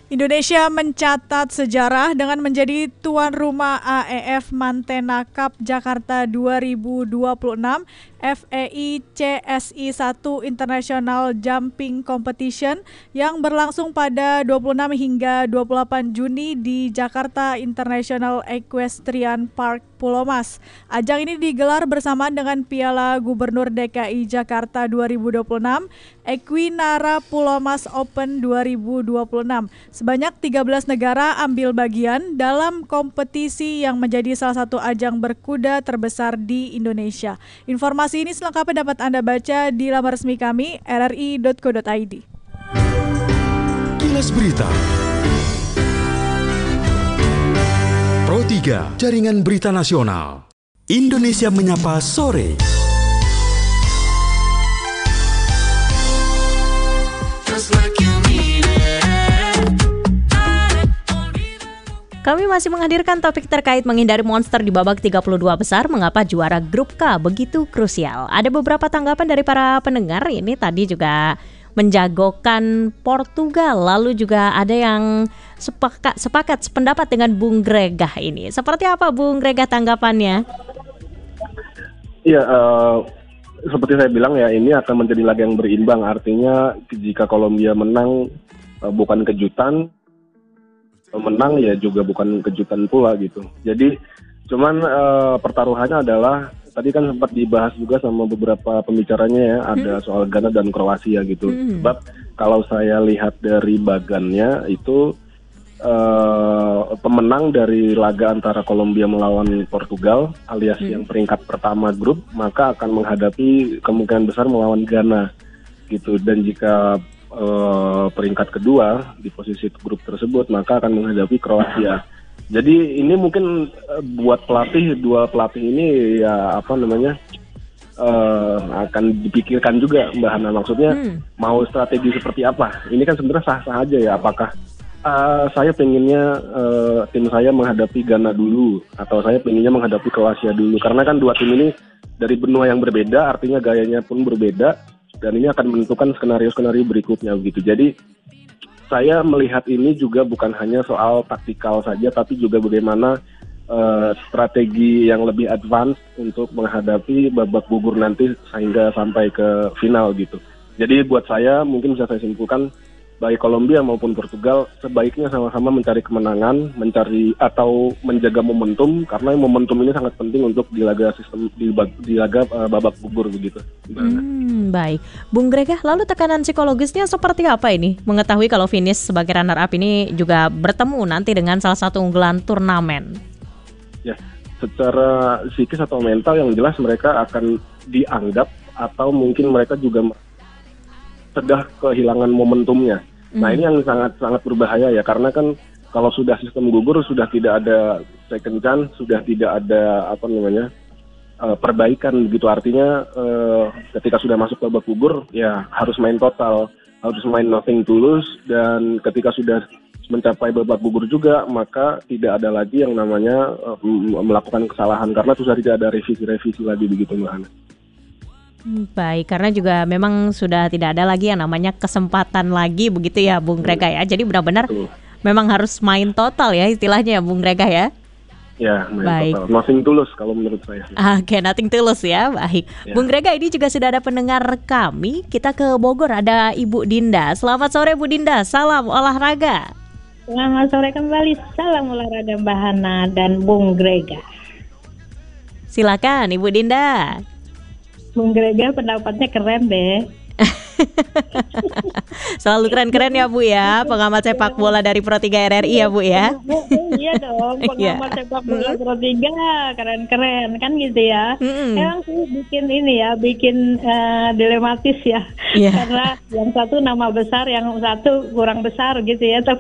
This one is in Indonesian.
Indonesia mencatat sejarah dengan menjadi tuan rumah AEF Mantena Cup Jakarta 2026 FEI CSI 1 International Jumping Competition yang berlangsung pada 26 hingga 28 Juni di Jakarta International Equestrian Park Pulau Mas. Ajang ini digelar bersamaan dengan Piala Gubernur DKI Jakarta 2026 Equinara Pulau Mas Open 2026. Sebanyak 13 negara ambil bagian dalam kompetisi yang menjadi salah satu ajang berkuda terbesar di Indonesia. Informasi ini selengkapnya dapat Anda baca di laman resmi kami rri.co.id. Kilas Berita Pro 3 Jaringan Berita Nasional Indonesia Menyapa Sore. Kami masih menghadirkan topik terkait menghindari monster di babak 32 besar, mengapa juara grup K begitu krusial. Ada beberapa tanggapan dari para pendengar, ini tadi juga menjagokan Portugal, lalu juga ada yang sepakat sependapat dengan Bung Gregah ini. Seperti apa Bung Gregah tanggapannya? Iya, seperti saya bilang ya, ini akan menjadi laga yang berimbang. Artinya jika Kolombia menang bukan kejutan, menang ya juga bukan kejutan pula gitu. Jadi cuman pertaruhannya adalah tadi kan sempat dibahas juga sama beberapa pembicaranya ya, ada soal Ghana dan Kroasia gitu. Sebab kalau saya lihat dari bagannya itu pemenang dari laga antara Kolombia melawan Portugal alias yang peringkat pertama grup, maka akan menghadapi kemungkinan besar melawan Ghana gitu. Dan jika peringkat kedua di posisi grup tersebut, maka akan menghadapi Kroasia. Jadi ini mungkin buat dua pelatih ini ya akan dipikirkan juga Mbak Hana. Maksudnya mau strategi seperti apa? Ini kan sebenarnya sah-sah aja ya. Apakah saya pengennya tim saya menghadapi Ghana dulu, atau saya pengennya menghadapi Kroasia dulu? Karena kan dua tim ini dari benua yang berbeda, artinya gayanya pun berbeda. Dan ini akan menentukan skenario-skenario berikutnya begitu. Jadi saya melihat ini juga bukan hanya soal taktikal saja, tapi juga bagaimana strategi yang lebih advance untuk menghadapi babak gugur nanti sehingga sampai ke final gitu. Jadi buat saya mungkin bisa saya simpulkan, baik Kolombia maupun Portugal sebaiknya sama-sama mencari kemenangan, atau menjaga momentum, karena momentum ini sangat penting untuk di laga babak gugur begitu. Baik, Bung Gregah, lalu tekanan psikologisnya seperti apa ini? Mengetahui kalau finish sebagai runner up ini juga bertemu nanti dengan salah satu unggulan turnamen. Ya, secara psikis atau mental yang jelas mereka akan dianggap atau mungkin mereka juga sudah kehilangan momentumnya. Nah ini yang sangat berbahaya ya, karena kan kalau sudah sistem gugur sudah tidak ada second chance, sudah tidak ada perbaikan begitu. Artinya ketika sudah masuk babak gugur ya harus main total, harus main nothing tulus, dan ketika sudah mencapai babak gugur juga maka tidak ada lagi yang namanya melakukan kesalahan, karena sudah tidak ada revisi lagi begitu Mbak Hana. Baik, karena juga memang sudah tidak ada lagi yang namanya kesempatan lagi begitu ya Bung Gregah ya. Jadi benar-benar memang harus main total ya istilahnya ya Bung Gregah ya. Ya, main total. Nothing tulus kalau menurut saya. Oke, nothing tulus ya. Baik. Ya. Bung Gregah, ini juga sudah ada pendengar kami. Kita ke Bogor, ada Ibu Dinda. Selamat sore Bu Dinda. Salam olahraga. Selamat sore kembali. Salam olahraga Mbak Hana dan Bung Gregah. Silakan Ibu Dinda. Bung Gregah pendapatnya keren deh. Selalu keren-keren ya Bu ya, pengamat sepak bola dari Pro 3 RRI ya Bu ya. Iya dong, pengamat sepak bola Pro 3 keren-keren kan gitu ya. Emang sih bikin dilematis ya. Karena yang satu nama besar, yang satu kurang besar gitu ya.